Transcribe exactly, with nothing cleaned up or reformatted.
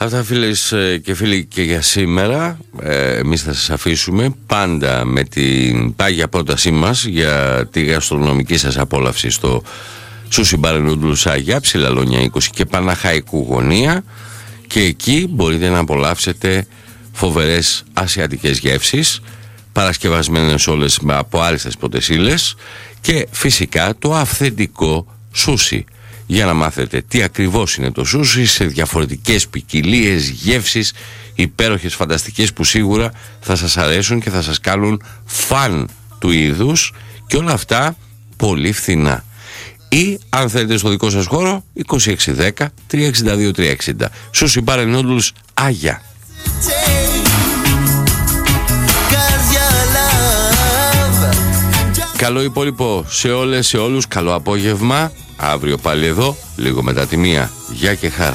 Αυτά φίλες και φίλοι και για σήμερα. ε, Εμείς θα σας αφήσουμε πάντα με την πάγια πρότασή μας για τη γαστρονομική σας απόλαυση στο Sushi Bar and Noodles Άγια, Ψηλαλόνια είκοσι και Παναχαϊκού γωνία. Και εκεί μπορείτε να απολαύσετε φοβερές ασιατικές γεύσεις, παρασκευασμένες όλες από άριστες πρώτες ύλες, και φυσικά το αυθεντικό σούσι, για να μάθετε τι ακριβώς είναι το σούσι σε διαφορετικές ποικιλίες, γεύσεις, υπέροχες, φανταστικές, που σίγουρα θα σας αρέσουν και θα σας κάνουν φαν του είδους, και όλα αυτά πολύ φθηνά. Ή αν θέλετε στο δικό σας χώρο, είκοσι έξι δέκα τριακόσια εξήντα δύο τριακόσια εξήντα. Sushi Bar and Noodles Άγια. Καλό υπόλοιπο σε όλες, σε όλους. Καλό απόγευμα. Αύριο πάλι εδώ, λίγο μετά τη μία. Γεια και χαρά.